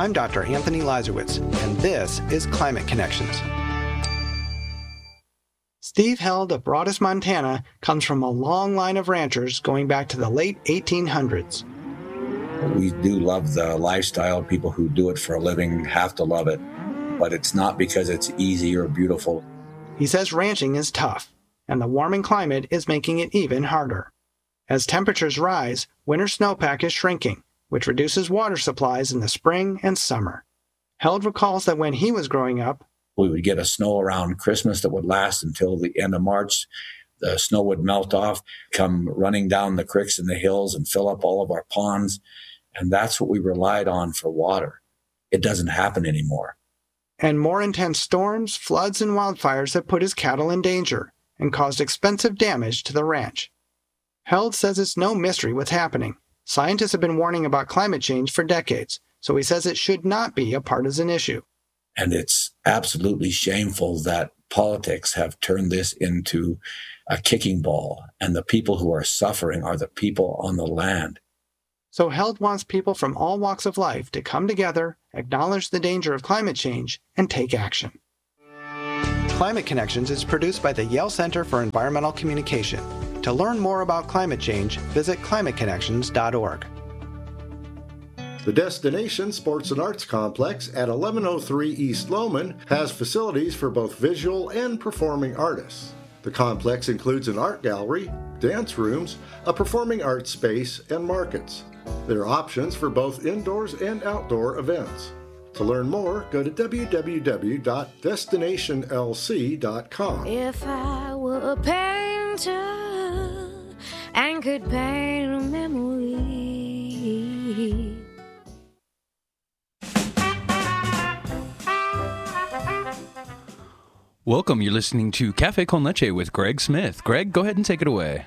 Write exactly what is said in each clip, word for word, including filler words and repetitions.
I'm Doctor Anthony Lazarowitz, and this is Climate Connections. Steve Held of Broadus, Montana, comes from a long line of ranchers going back to the late eighteen hundreds. We do love the lifestyle. People who do it for a living have to love it, but it's not because it's easy or beautiful. He says ranching is tough, and the warming climate is making it even harder. As temperatures rise, winter snowpack is shrinking, which reduces water supplies in the spring and summer. Held recalls that when he was growing up, we would get a snow around Christmas that would last until the end of March. The snow would melt off, come running down the creeks and the hills and fill up all of our ponds. And that's what we relied on for water. It doesn't happen anymore. And more intense storms, floods, and wildfires have put his cattle in danger and caused expensive damage to the ranch. Held says it's no mystery what's happening. Scientists have been warning about climate change for decades, so he says it should not be a partisan issue. And it's absolutely shameful that politics have turned this into a kicking ball, and the people who are suffering are the people on the land. So Held wants people from all walks of life to come together, acknowledge the danger of climate change, and take action. Climate Connections is produced by the Yale Center for Environmental Communication. To learn more about climate change, visit climate connections dot org. The Destination Sports and Arts Complex at eleven oh three East Lowman has facilities for both visual and performing artists. The complex includes an art gallery, dance rooms, a performing arts space, and markets. There are options for both indoors and outdoor events. To learn more, go to w w w dot destination l c dot com. If I were a painter and could paint a memory. Welcome, you're listening to Cafe Con Leche with Greg Smith. Greg, go ahead and take it away.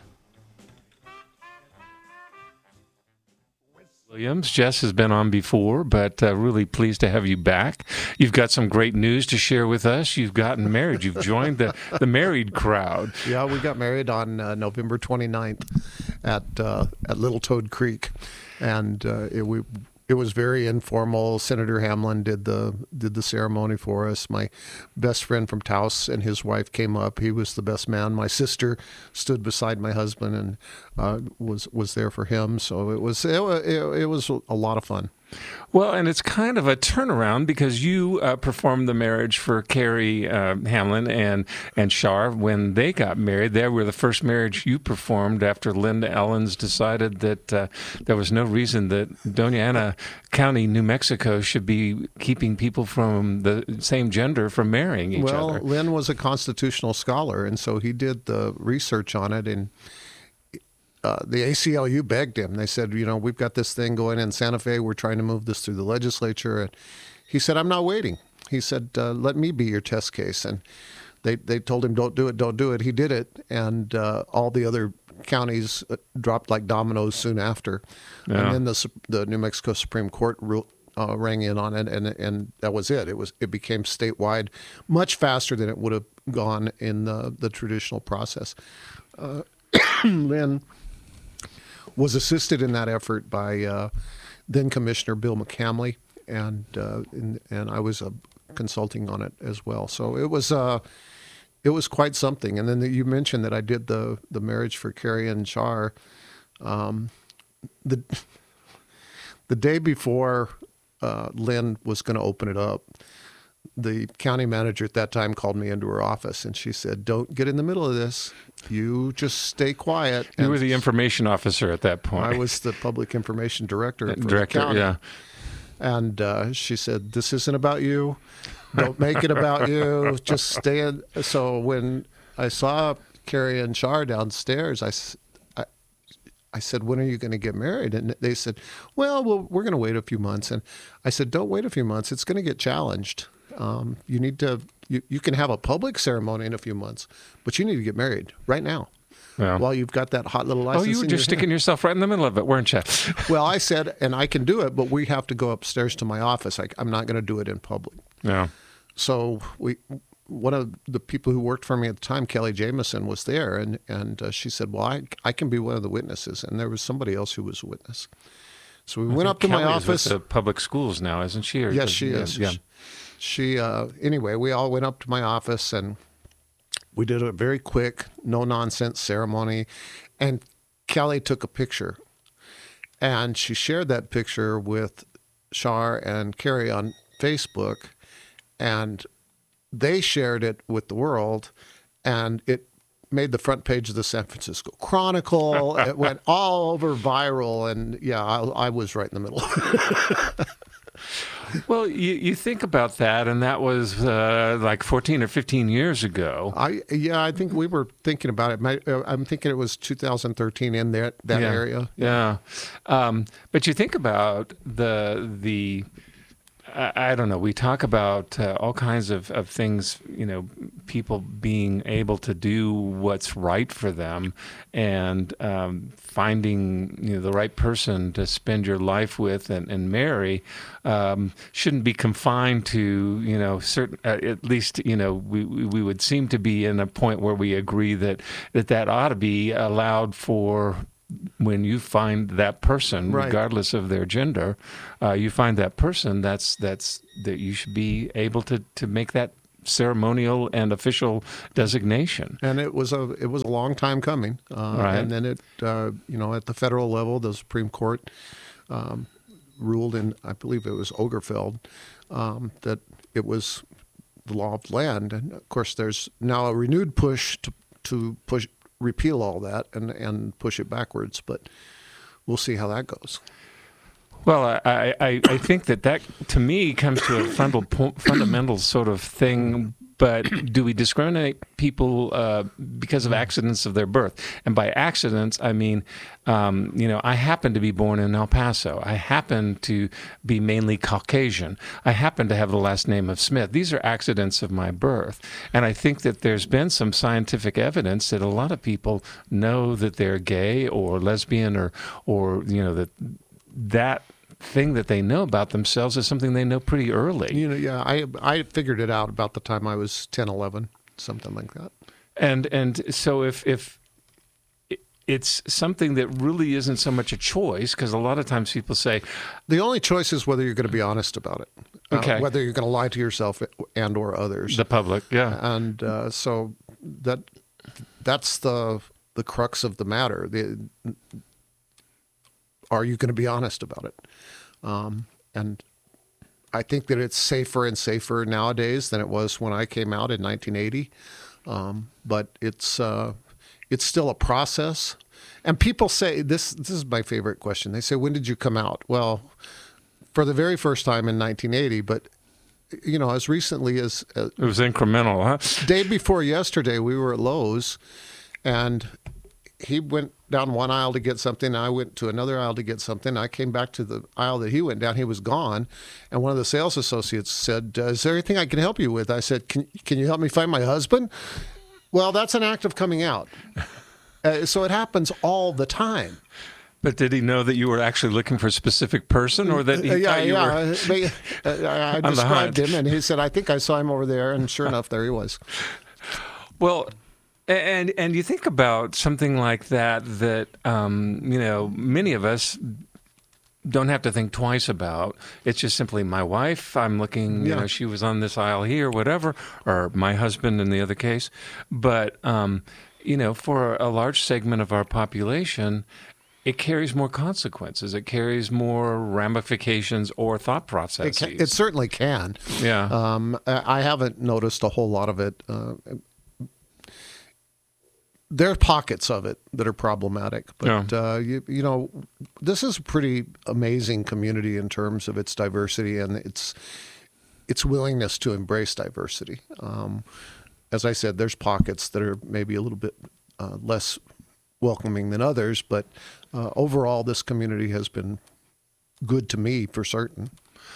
Williams, Jess has been on before, but uh, really pleased to have you back. You've got some great news to share with us. You've gotten married. You've joined the, the married crowd. Yeah, we got married on uh, November twenty-ninth at uh, at Little Toad Creek, and uh, it, we. It was very informal. Senator Hamlin did the did the ceremony for us. My best friend from Taos and his wife came up. He was the best man. My sister stood beside my husband and uh, was was there for him. So it was it, it, it was a lot of fun. Well, and it's kind of a turnaround because you uh, performed the marriage for Carrie uh, Hamlin and, and Shar when they got married. They were the first marriage you performed after Linda Ellens decided that uh, there was no reason that Doña Ana County, New Mexico, should be keeping people from the same gender from marrying each well, other. Well, Lynn was a constitutional scholar, and so he did the research on it, and Uh, the A C L U begged him. They said, you know, we've got this thing going in Santa Fe. We're trying to move this through the legislature. And he said, I'm not waiting. He said, uh, let me be your test case. And they, they told him, don't do it, don't do it. He did it. And uh, all the other counties dropped like dominoes soon after. Yeah. And then the, the New Mexico Supreme Court ruled, uh, rang in on it, and and that was it. It was it became statewide much faster than it would have gone in the, the traditional process. Uh, Lynn was assisted in that effort by uh, then Commissioner Bill McCamley, and, uh, and and I was uh, consulting on it as well. So it was uh, it was quite something. And then the, you mentioned that I did the the marriage for Carrie and Shar. Um, the the day before uh, Lynn was going to open it up, the county manager at that time called me into her office, and she said, don't get in the middle of this. You just stay quiet. You and were the information officer at that point. I was the public information director for Director, the county. yeah. And uh, she said, this isn't about you. Don't make it about you. Just stay in. So when I saw Carrie and Shar downstairs, I, I, I said, when are you going to get married? And they said, well, well we're going to wait a few months. And I said, don't wait a few months. It's going to get challenged. Um, you need to, you, you can have a public ceremony in a few months, but you need to get married right now. Yeah. While you've got that hot little license. Oh, you were just sticking hand. yourself right in the middle of it, weren't you? Well, I said, and I can do it, but we have to go upstairs to my office. I, I'm not going to do it in public. Yeah. So we, one of the people who worked for me at the time, Kelly Jameson, was there, and and uh, she said, well, I, I can be one of the witnesses, and there was somebody else who was a witness. So we went up to my Kelly is with office. the public schools now, isn't she? Or Yes, does- she yeah, is. Yeah. She, uh, anyway, we all went up to my office and we did a very quick, no nonsense ceremony. And Kelly took a picture and she shared that picture with Shar and Carrie on Facebook. And they shared it with the world and it made the front page of the San Francisco Chronicle. It went all over viral. And yeah, I, I was right in the middle. Well, you, you think about that, and that was uh, like fourteen or fifteen years ago. I yeah, I think we were thinking about it. My, uh, I'm thinking it was two thousand thirteen in that that yeah. area. Yeah, um, but you think about the the. I, I don't know. We talk about uh, all kinds of, of things. You know, people being able to do what's right for them, and um, finding you know the right person to spend your life with and, and marry um, shouldn't be confined to you know certain. Uh, at least you know we we would seem to be in a point where we agree that that that ought to be allowed for. When you find that person, Right. regardless of their gender, uh, you find that person. That's that's that you should be able to, to make that ceremonial and official designation. And it was a it was a long time coming. Uh, Right. And then it uh, you know at the federal level, the Supreme Court um, ruled in I believe it was Ogerfeld um, that it was the law of the land. And of course, there's now a renewed push to to push. repeal all that and, and push it backwards, but we'll see how that goes. Well, I, I, I think that that, to me, comes to a fundamental, fundamental sort of thing. But do we discriminate people uh, because of accidents of their birth? And by accidents, I mean, um, you know, I happen to be born in El Paso. I happen to be mainly Caucasian. I happen to have the last name of Smith. These are accidents of my birth. And I think that there's been some scientific evidence that a lot of people know that they're gay or lesbian or, or you know, that that thing that they know about themselves is something they know pretty early. You know, yeah, I I figured it out about the time I was ten, eleven, something like that. And and so if if it's something that really isn't so much a choice, because a lot of times people say, the only choice is whether you're going to be honest about it, uh, Okay. whether you're going to lie to yourself and or others. the public, yeah. And uh, so that that's the the crux of the matter. The, are you going to be honest about it? Um, and I think that it's safer and safer nowadays than it was when I came out in nineteen eighty. Um, but it's uh, it's still a process. And people say this. This is my favorite question. They say, "When did you come out?" Well, for the very first time in nineteen eighty, but you know, as recently as uh, It was incremental, huh? day before yesterday, we were at Lowe's, and he went down one aisle to get something. I went to another aisle to get something. I came back to the aisle that he went down. He was gone. And one of the sales associates said, uh, is there anything I can help you with? I said, can, can you help me find my husband? Well, that's an act of coming out. Uh, so it happens all the time. But did he know that you were actually looking for a specific person, or that he Uh, yeah, thought you yeah. were They- uh, I on the described hunt? him, and he said, I think I saw him over there. And sure enough, there he was. Well, and and you think about something like that, that, um, you know, many of us don't have to think twice about. It's just simply my wife. I'm looking, you Yeah. know, she was on this aisle here, whatever, or my husband in the other case. But, um, you know, for a large segment of our population, it carries more consequences. It carries more ramifications or thought It, processes. ca- it certainly can. yeah. Um, I I haven't noticed a whole lot of it. Uh, there are pockets of it that are problematic, but Yeah. uh, you, you know, this is a pretty amazing community in terms of its diversity and its its willingness to embrace diversity. Um, as I said, there's pockets that are maybe a little bit uh, less welcoming than others, but uh, overall, this community has been good to me for certain.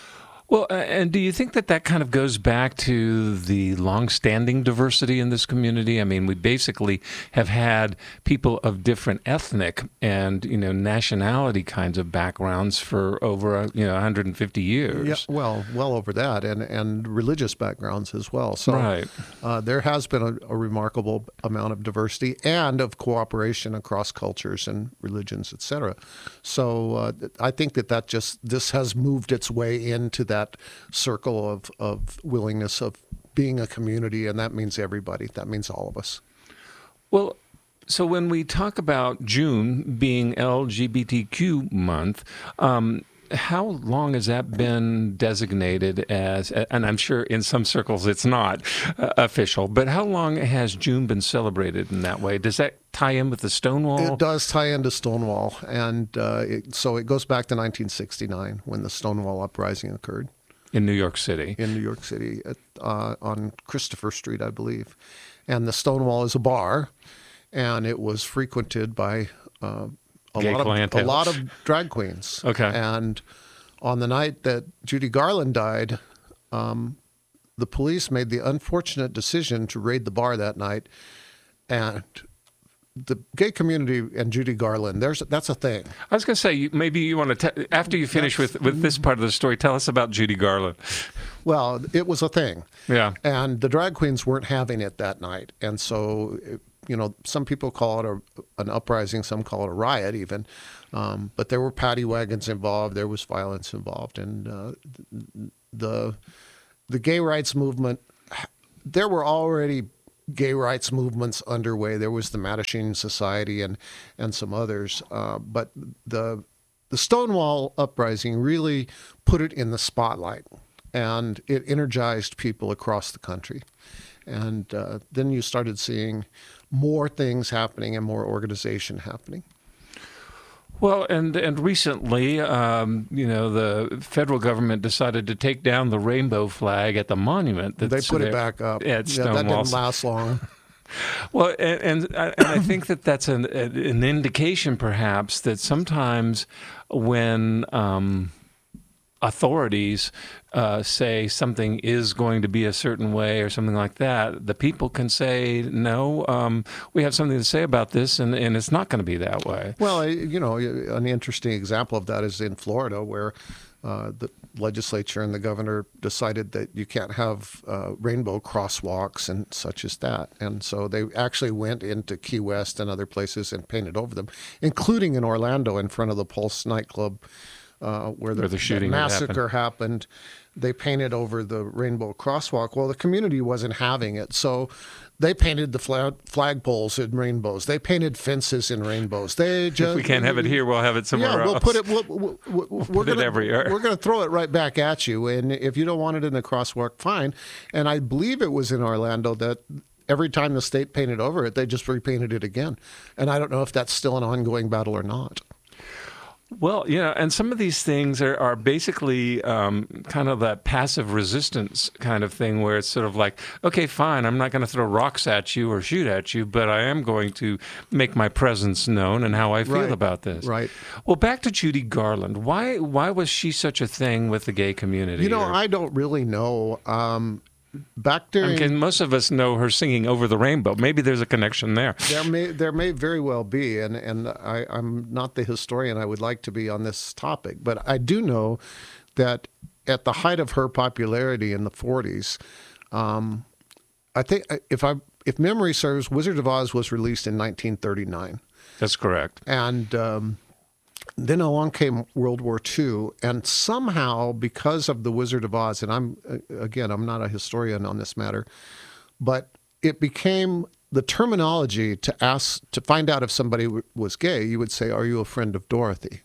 Well, uh, and do you think that that kind of goes back to the long-standing diversity in this community? I mean, we basically have had people of different ethnic and, you know, nationality kinds of backgrounds for over, uh, you know, one hundred fifty years. Yeah, well, well over that, and, and religious backgrounds as well. So right. uh, there has been a, a remarkable amount of diversity and of cooperation across cultures and religions, et cetera. So uh, I think that that just, this has moved its way into that that circle of, of willingness of being a community, and that means everybody. That means all of us. Well, so when we talk about June being L G B T Q month, um, how long has that been designated as, and I'm sure in some circles it's not uh, official, but how long has June been celebrated in that way? Does that tie in with the Stonewall? It does tie into Stonewall, and uh, it, so it goes back to nineteen sixty-nine when the Stonewall Uprising occurred. In New York City. In New York City, at, uh, on Christopher Street, I believe. And the Stonewall is a bar, and it was frequented by uh, a, Gay lot of, a lot of drag queens. Okay. And on the night that Judy Garland died, um, the police made the unfortunate decision to raid the bar that night, and the gay community and Judy Garland, there's that's a thing. I was going to say, you- maybe you want to, te- after you finish with, with this part of the story, tell us about Judy Garland. Well, it was a thing. Yeah. And the drag queens weren't having it that night. And so, you know, some people call it a, an uprising, some call it a riot even. Um, but there were paddy wagons involved. There was violence involved. And uh, the the gay rights movement, there were already gay rights movements underway. There was the Mattachine Society and and some others. Uh, but the the Stonewall Uprising really put it in the spotlight, and it energized people across the country. And uh, then you started seeing more things happening and more organization happening. Well, and and recently, um, you know, the federal government decided to take down the rainbow flag at the monument. They put it back up. At Yeah, that Stonewall. didn't last long. Well, and, and, I, and I think that that's an, an indication, perhaps, that sometimes when um, authorities uh, say something is going to be a certain way or something like that, the people can say, no, um, we have something to say about this, and, and it's not going to be that way. Well, you know, an interesting example of that is in Florida, where uh, the legislature and the governor decided that you can't have uh, rainbow crosswalks and such as that. And so they actually went into Key West and other places and painted over them, including in Orlando in front of the Pulse nightclub, uh, where the, Where the shooting the had massacre happened. They painted over the rainbow crosswalk. Well, the community wasn't having it, so they painted the flag flagpoles in rainbows. They painted fences in rainbows. They just If we can't have it here, we'll have it somewhere yeah, else. we'll put it. We'll, we'll, we'll, we're put it gonna, everywhere. We're going to throw it right back at you. And if you don't want it in the crosswalk, fine. And I believe it was in Orlando that every time the state painted over it, they just repainted it again. And I don't know if that's still an ongoing battle or not. Well, you know, and some of these things are, are basically um, kind of that passive resistance kind of thing where it's sort of like, okay, fine, I'm not going to throw rocks at you or shoot at you, but I am going to make my presence known and how I feel Right. about this. Right. Well, back to Judy Garland. Why why was she such a thing with the gay community? You know, Or- I don't really know. Um, back during I mean, most of us know her singing Over the Rainbow. Maybe there's a connection there. There may there may very well be, and and I, I'm not the historian I would like to be on this topic, but I do know that at the height of her popularity in the forties, um, I think if I if memory serves, Wizard of Oz was released in nineteen thirty-nine, That's correct. and um, then along came World War Two, and somehow because of the Wizard of Oz, and I'm again I'm not a historian on this matter, but it became the terminology to ask to find out if somebody w- was gay. You would say, "Are you a friend of Dorothy?"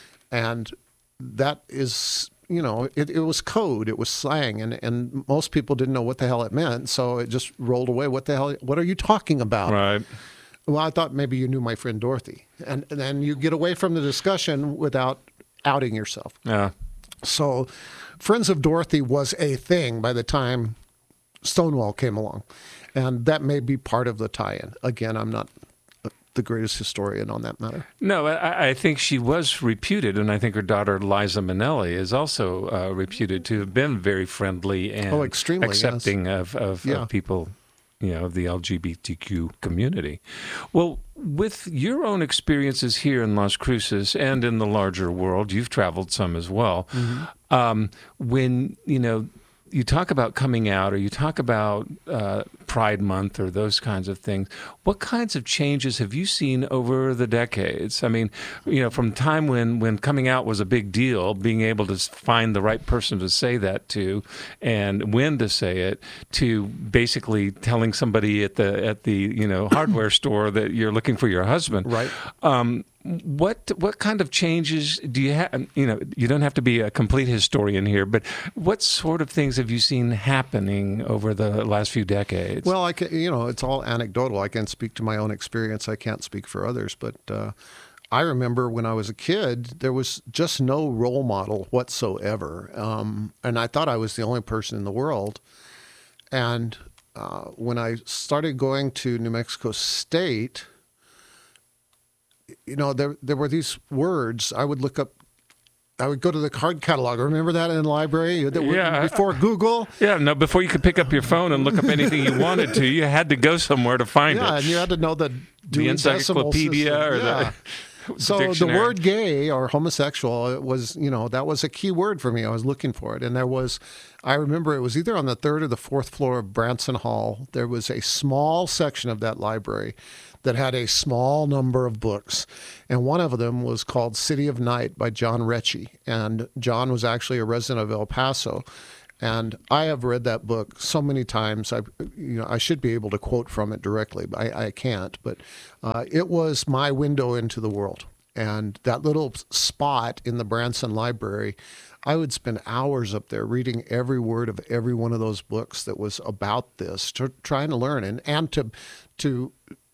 And that is, you know, it, it was code, it was slang, and and most people didn't know what the hell it meant, so it just rolled away. What the hell? What are you talking about? Right. Well, I thought maybe you knew my friend Dorothy, and, and then you get away from the discussion without outing yourself. Yeah. So, Friends of Dorothy was a thing by the time Stonewall came along, and that may be part of the tie-in. Again, I'm not the greatest historian on that matter. No, I, I think she was reputed, and I think her daughter Liza Minnelli is also uh, reputed to have been very friendly and Oh, extremely, accepting yes. of, of, Yeah. of people, you know, of the L G B T Q community. Well, with your own experiences here in Las Cruces and in the larger world, you've traveled some as well. Mm-hmm. Um, when, you know, you talk about coming out or you talk about uh, Pride Month or those kinds of things, what kinds of changes have you seen over the decades? I mean, you know, from time when, when coming out was a big deal, being able to find the right person to say that to and when to say it, to basically telling somebody at the, at the you know, hardware store that you're looking for your husband. Right. Um, What what kind of changes do you have? You know, you don't have to be a complete historian here, but what sort of things have you seen happening over the last few decades? Well, I can, you know, it's all anecdotal. I can speak to my own experience. I can't speak for others. But uh, I remember when I was a kid, there was just no role model whatsoever. Um, and I thought I was the only person in the world. And uh, when I started going to New Mexico State, you know, there there were these words. I would look up, I would go to the card catalog. Remember that in the library? That were- Yeah. Before Google? Yeah, no, before you could pick up your phone and look up anything you wanted to, you had to go somewhere to find Yeah, it. and you had to know the The Dewey Decimal encyclopedia System. or Yeah. the So dictionary. the word gay or homosexual, it was, you know, that was a key word for me. I was looking for it. And there was, I remember it was either on the third or the fourth floor of Branson Hall. There was a small section of that library that had a small number of books. And one of them was called City of Night by John Recchi. And John was actually a resident of El Paso. And I have read that book so many times. I, you know, I should be able to quote from it directly, but I, I can't. But uh, it was my window into the world. And that little spot in the Branson Library, I would spend hours up there reading every word of every one of those books that was about this, to, trying to learn and, and to to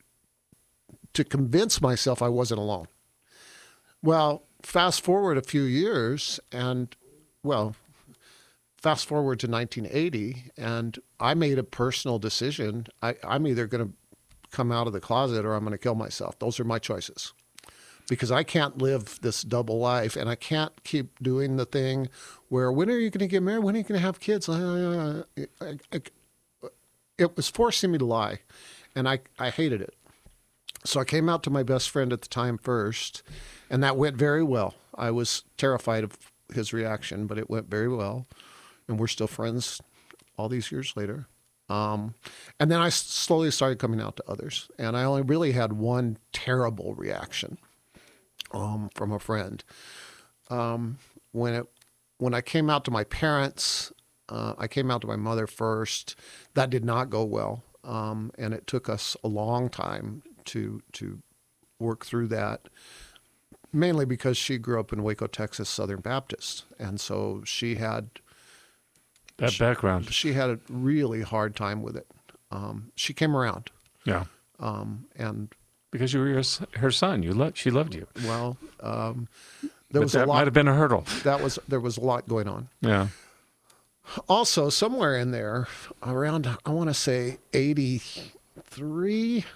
to convince myself I wasn't alone. Well, fast forward a few years, and well. Fast forward to nineteen eighty, and I made a personal decision. I, I'm either going to come out of the closet or I'm going to kill myself. Those are my choices. Because I can't live this double life, and I can't keep doing the thing where, when are you going to get married? When are you going to have kids? I, I, I, it was forcing me to lie, and I, I hated it. So I came out to my best friend at the time first, and that went very well. I was terrified of his reaction, but it went very well. And we're still friends all these years later. Um, and then I slowly started coming out to others. And I only really had one terrible reaction um, from a friend. Um, when it when I came out to my parents, uh, I came out to my mother first. That did not go well. Um, and it took us a long time to to work through that. Mainly because she grew up in Waco, Texas, Southern Baptist. And so she had... That background. She had a really hard time with it. Um, she came around. Yeah. Um, and because you were her, her son, you loved, she loved you. Well, um, there but was that a lot. might have been a hurdle. That was there was a lot going on. Yeah. Also, somewhere in there, around I want to say eighty-three,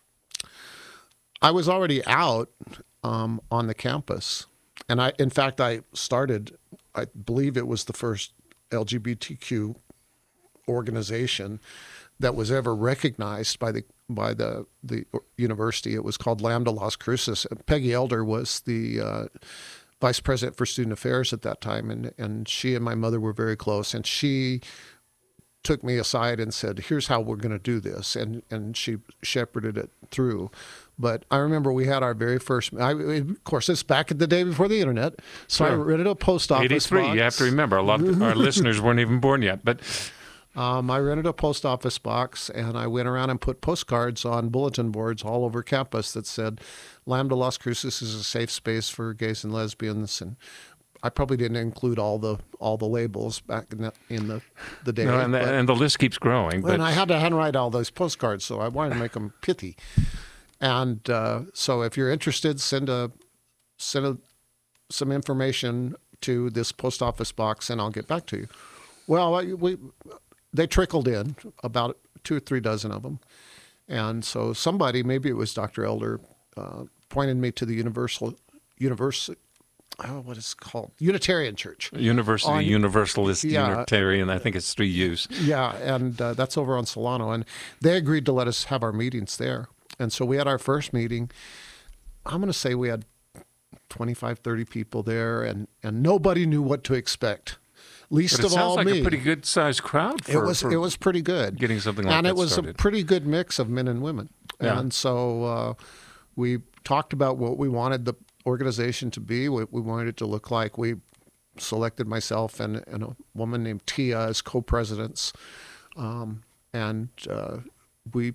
I was already out um, on the campus, and I, in fact, I started. I believe it was the first L G B T Q organization that was ever recognized by the by the the university. It was called Lambda Las Cruces. Peggy Elder was the uh, vice president for student affairs at that time, and and she and my mother were very close. And she took me aside and said, "Here's how we're going to do this," and and she shepherded it through. But I remember we had our very first, I, of course, it's back in the day before the internet. So Sure. I rented a post office eighty-three, box. you have to remember, a lot of our listeners weren't even born yet. But um, I rented a post office box, and I went around and put postcards on bulletin boards all over campus that said, Lambda Las Cruces is a safe space for gays and lesbians. And I probably didn't include all the all the labels back in the, in the, the day. no, and, the, but, and the list keeps growing. But and I had to handwrite all those postcards, so I wanted to make them pithy. And uh, so if you're interested, send a send a, some information to this post office box, and I'll get back to you. Well, I- we they trickled in, about two or three dozen of them. And so somebody, maybe it was Doctor Elder, uh, pointed me to the Universal, Universal, oh, what is it called? Unitarian Church. University On- Universalist Yeah. Unitarian. I think it's three U's. Yeah, and uh, that's over on Solano. And they agreed to let us have our meetings there. And so we had our first meeting. I'm going to say we had twenty-five, thirty people there, and, and nobody knew what to expect. Least But it of sounds all like me. a pretty good sized crowd for, it was for it was pretty good. getting something like and that it was started. a pretty good mix of men and women. Yeah. And so uh, we talked about what we wanted the organization to be, what we wanted it to look like. We selected myself and, and a woman named Tia as co-presidents, um, and uh, we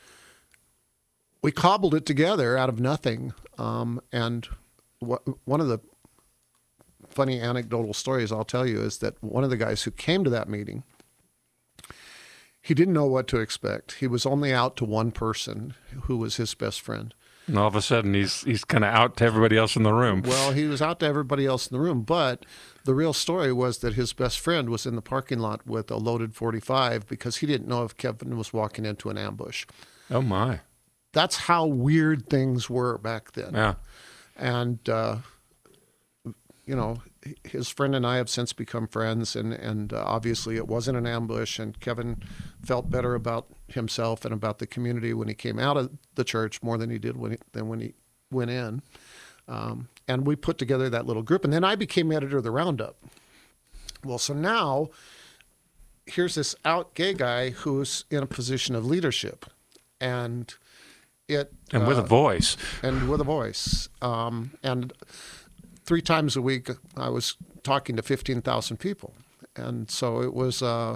we cobbled it together out of nothing. Um, and wh- one of the funny anecdotal stories I'll tell you is that one of the guys who came to that meeting, he didn't know what to expect. He was only out to one person who was his best friend. And all of a sudden, he's he's kind of out to everybody else in the room. Well, he was out to everybody else in the room, but the real story was that his best friend was in the parking lot with a loaded forty-five because he didn't know if Kevin was walking into an ambush. Oh, my. That's how weird things were back then. Yeah. And, uh, you know, his friend and I have since become friends, and, and uh, obviously it wasn't an ambush, and Kevin felt better about himself and about the community when he came out of the church more than he did when he, than when he went in. Um, and we put together that little group, and then I became editor of the Roundup. Well, so now here's this out gay guy who's in a position of leadership, and it And with uh, a voice. and with a voice. Um, and three times a week, I was talking to fifteen thousand people. And so it was, uh,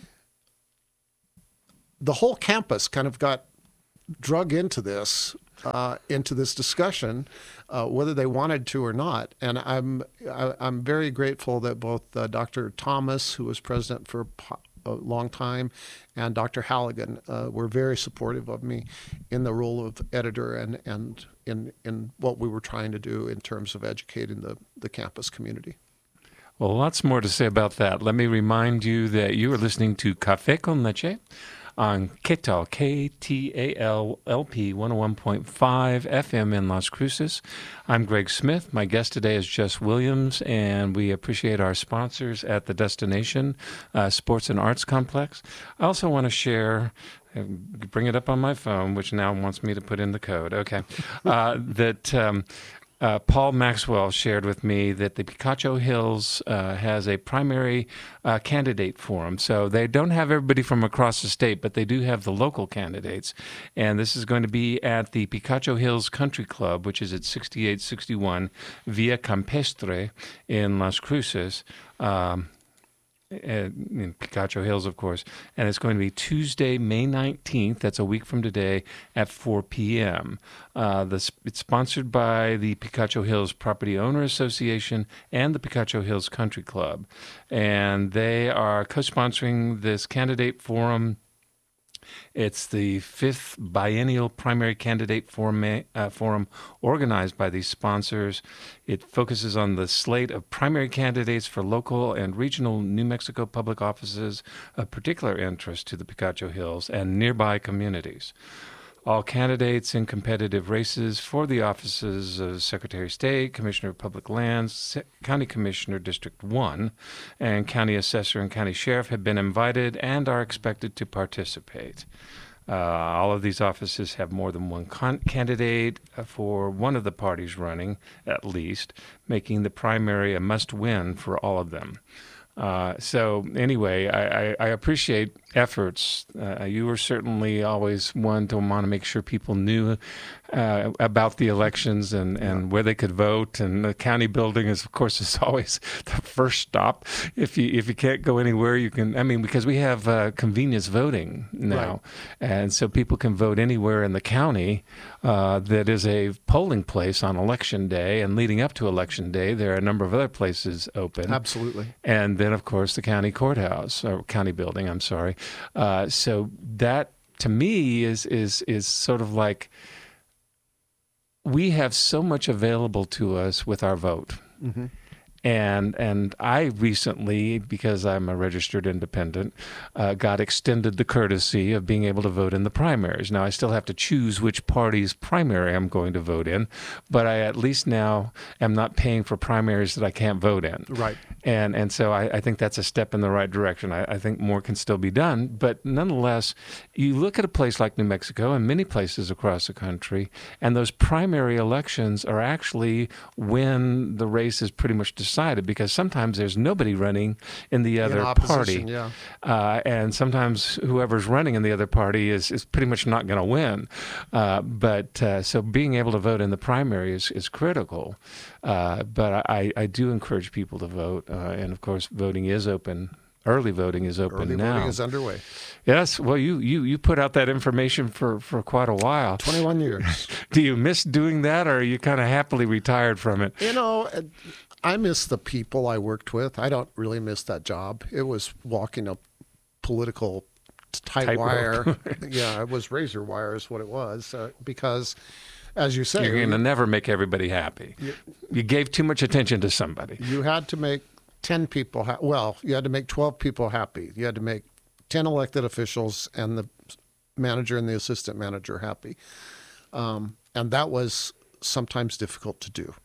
the whole campus kind of got drug into this, uh, into this discussion, uh, whether they wanted to or not. And I'm, I, I'm very grateful that both uh, Doctor Thomas, who was president for a long time, and Doctor Halligan uh, were very supportive of me in the role of editor and, and in, in what we were trying to do in terms of educating the, the campus community. Well, lots more to say about that. Let me remind you that you are listening to Café con Leche on K T A L, K T A L L P one oh one point five F M in Las Cruces. I'm Greg Smith. My guest today is Jess Williams, and we appreciate our sponsors at the Destination uh, Sports and Arts Complex. I also want to share, uh, bring it up on my phone, which now wants me to put in the code. Okay. Uh, that... Um, Uh, Paul Maxwell shared with me that the Picacho Hills uh, has a primary uh, candidate forum. So they don't have everybody from across the state, but they do have the local candidates. And this is going to be at the Picacho Hills Country Club, which is at sixty-eight sixty-one Via Campestre in Las Cruces. Um, in Picacho Hills, of course, and it's going to be Tuesday, May nineteenth. That's a week from today at four p.m. Uh, the, it's sponsored by the Picacho Hills Property Owner Association and the Picacho Hills Country Club, and they are co-sponsoring this candidate forum. It's the fifth biennial primary candidate forum, uh, forum organized by these sponsors. It focuses on the slate of primary candidates for local and regional New Mexico public offices of particular interest to the Picacho Hills and nearby communities. All candidates in competitive races for the offices of Secretary of State, Commissioner of Public Lands, County Commissioner District one, and County Assessor and County Sheriff have been invited and are expected to participate. Uh, all of these offices have more than one con- candidate for one of the parties running, at least, making the primary a must-win for all of them. Uh, so anyway, I, I, I appreciate efforts. Uh, you were certainly always one to want to make sure people knew uh, about the elections and, and where they could vote. And the county building is, of course, is always the first stop. If you if you can't go anywhere, you can. I mean, because we have uh, convenience voting now, right. And so people can vote anywhere in the county uh, that is a polling place on election day. And leading up to election day, there are a number of other places open. Absolutely. And then, of course, the county courthouse, or county building, I'm sorry. Uh, so that, to me, is is is sort of like we have so much available to us with our vote. Mm-hmm. And and I recently, because I'm a registered independent, uh, got extended the courtesy of being able to vote in the primaries. Now, I still have to choose which party's primary I'm going to vote in, but I at least now am not paying for primaries that I can't vote in. Right. And and so I, I think that's a step in the right direction. I, I think more can still be done. But nonetheless, you look at a place like New Mexico and many places across the country, and those primary elections are actually when the race is pretty much decided, because sometimes there's nobody running in the other In party. yeah. Uh, and sometimes whoever's running in the other party is, is pretty much not going to win. Uh, but uh, so being able to vote in the primary is, is critical. Uh, but I, I do encourage people to vote. Uh, and of course, voting is open. Early voting is open Early now. voting is underway. Yes. Well, you, you, you put out that information for, for quite a while. twenty-one years. Do you miss doing that, or are you kind of happily retired from it? You know, I miss the people I worked with. I don't really miss that job. It was walking a political tight, Tight wire. rope. Yeah, it was razor wire is what it was. Uh, because, as you say, You're going to never make everybody happy. You, you gave too much attention to somebody. you had to make ten people, ha- well, you had to make twelve people happy. You had to make ten elected officials and the manager and the assistant manager happy. Um, and that was sometimes difficult to do.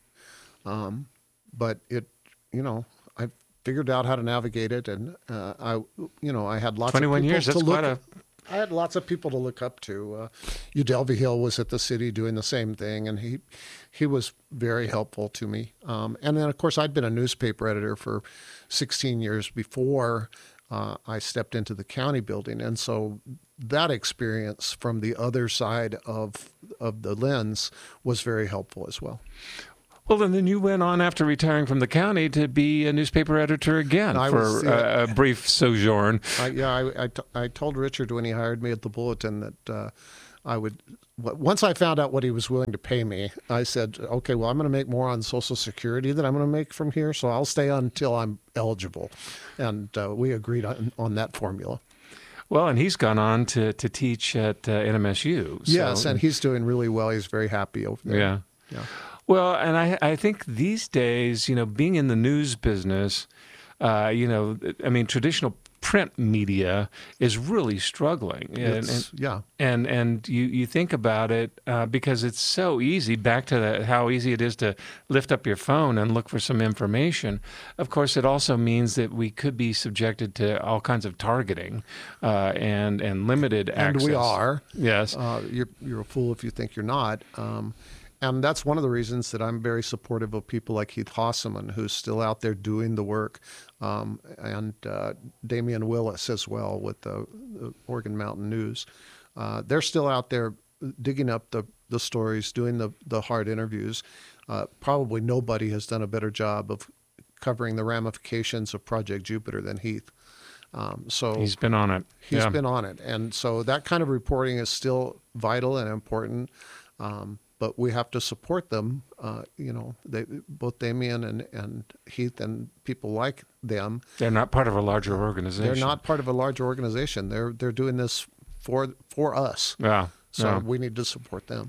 Um, but it, you know, I figured out how to navigate it, and uh, I, you know, I had lots twenty-one of people years, to that's look quite a... I had lots of people to look up to. Uh, Udelvy Hill was at the city doing the same thing, and he he was very helpful to me. Um, and then, of course, I'd been a newspaper editor for sixteen years before uh, I stepped into the county building, and so that experience from the other side of of the lens was very helpful as well. Well, and then you went on after retiring from the county to be a newspaper editor again I for was, uh, a brief sojourn. I, yeah, I, I, t- I told Richard when he hired me at the Bulletin that uh, I would, once I found out what he was willing to pay me, I said, okay, well, I'm going to make more on Social Security than I'm going to make from here, so I'll stay on until I'm eligible. And uh, we agreed on, on that formula. Well, and he's gone on to, to teach at uh, N M S U. So. Yes, and he's doing really well. He's very happy over there. Yeah. Yeah. Well, and I, I think these days, you know, being in the news business, uh, you know, I mean, traditional print media is really struggling. And, and, yeah. And and you, you think about it uh, because it's so easy, back to the, how easy it is to lift up your phone and look for some information. Of course, it also means that we could be subjected to all kinds of targeting uh, and, and limited And access. we are. Yes. Uh, you're, you're a fool if you think you're not. Um, And that's one of the reasons that I'm very supportive of people like Heath Hosseman, who's still out there doing the work, um, and uh, Damian Willis as well with the, the Oregon Mountain News. Uh, they're still out there digging up the, the stories, doing the, the hard interviews. Uh, probably nobody has done a better job of covering the ramifications of Project Jupiter than Heath. Um, so He's been on it. He's Yeah. been on it. And so that kind of reporting is still vital and important. Um, But we have to support them. Uh, you know, they, both Damian and, and Heath and people like them. They're not part of a larger organization. They're not part of a large organization. They're they're doing this for for us. Yeah. So yeah. we need to support them.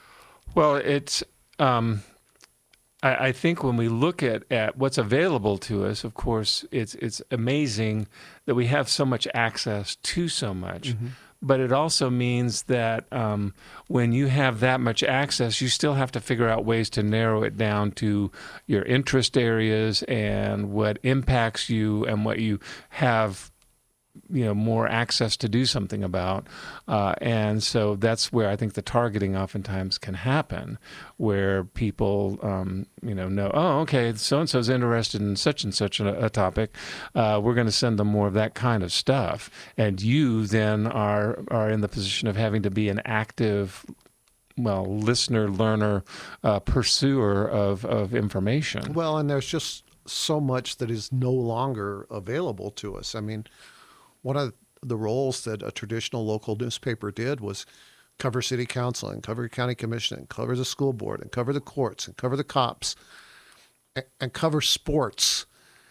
Well, it's. Um, I, I think when we look at, at what's available to us, of course, it's it's amazing that we have so much access to so much. Mm-hmm. But it also means that um, when you have that much access, you still have to figure out ways to narrow it down to your interest areas and what impacts you and what you have, you know, more access to do something about. Uh, and so that's where I think the targeting oftentimes can happen, where people, um, you know, know, oh, okay, so-and-so's interested in such and such a, a topic. Uh, we're going to send them more of that kind of stuff. And you then are, are in the position of having to be an active, well, listener, learner, uh, pursuer of, of information. Well, and there's just so much that is no longer available to us. I mean, one of the roles that a traditional local newspaper did was cover city council and cover county commission and cover the school board and cover the courts and cover the cops and, and cover sports,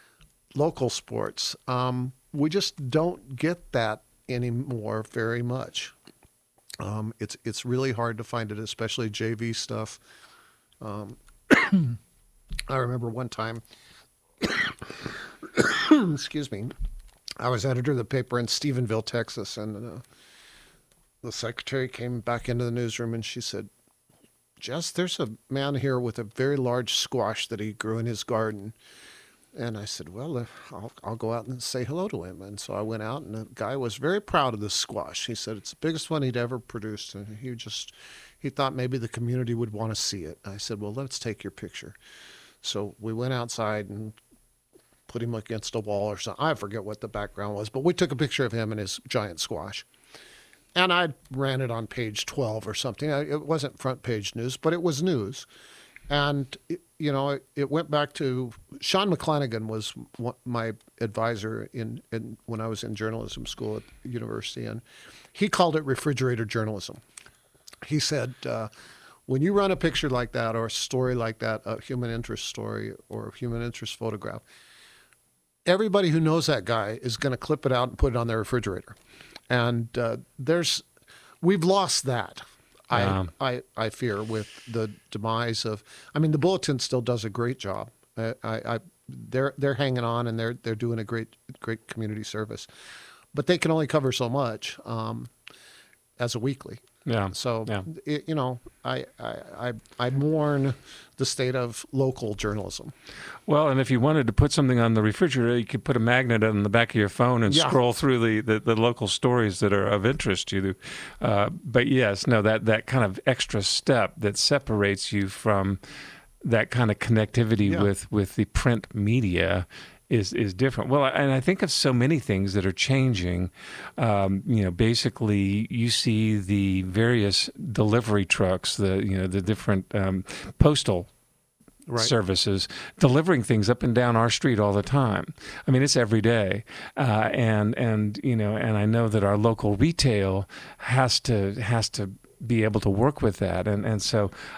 local sports. Um, we just don't get that anymore very much. Um, it's it's really hard to find it, especially J V stuff. Um, I remember one time excuse me, I was editor of the paper in Stephenville, Texas, and uh, the secretary came back into the newsroom and she said, Jess, there's a man here with a very large squash that he grew in his garden. And I said, well, uh, I'll, I'll go out and say hello to him. And so I went out, and the guy was very proud of this squash. He said it's the biggest one he'd ever produced, and he just, he thought maybe the community would want to see it. I said, well, let's take your picture. So we went outside and put him against a wall or something. I forget what the background was, but we took a picture of him and his giant squash. And I ran it on page twelve or something. It wasn't front page news, but it was news. And, it, you know, it, it went back to Sean McClanagan was one, my advisor in, in when I was in journalism school at the university, and he called it refrigerator journalism. He said, uh, when you run a picture like that or a story like that, a human interest story or a human interest photograph, everybody who knows that guy is going to clip it out and put it on their refrigerator. And uh, there's, we've lost that. Yeah. I, I I fear with the demise of. I mean, the Bulletin still does a great job. I, I, I they're they're hanging on and they're they're doing a great great community service, but they can only cover so much um, as a weekly. Yeah. So yeah. It, you know, I, I I I mourn the state of local journalism. Well, and if you wanted to put something on the refrigerator, you could put a magnet on the back of your phone and Yeah. scroll through the, the, the local stories that are of interest to you. Uh, but yes, no, that, that kind of extra step that separates you from that kind of connectivity Yeah. with, with the print media is is different. Well, and I think of so many things that are changing. Um, you know, basically, you see the various delivery trucks, the you know the different um, postal Right. services delivering things up and down our street all the time. I mean, it's every day, uh, and and you know, and I know that our local retail has to has to be able to work with that, and and so